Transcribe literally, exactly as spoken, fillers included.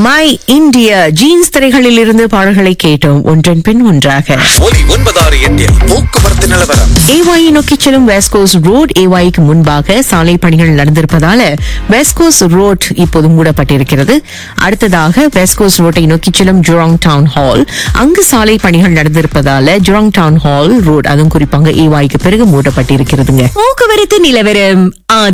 My India jeans திரைகளில் இருந்து பாடல்களை கேட்டோம் ஒன்றன் பின் ஒன்றாக. ஒலி ஒன்பதாறு எட்டில் போக்குவரத்து நிலவரம். ஏவாயை நோக்கி செல்லும் வெஸ்கோஸ் ரோட் ஏவாய்க்கு முன்பாக சாலை பணிகள் நடந்திருப்பதால வெஸ்கோஸ் ரோட் இப்போது மூடப்பட்டிருக்கிறது. அடுத்ததாக வெஸ்கோஸ் ரோட்டை நோக்கி செல்லும் ஜுராங் டவுன் ஹால், அங்கு சாலை பணிகள் நடந்திருப்பதால ஜுராங் டவுன் ஹால் ரோட் அதுவும் குறிப்பாக ஏவாய்க்கு பிறகு மூடப்பட்டிருக்கிறதுங்க. போக்குவரத்து நிலவரம்.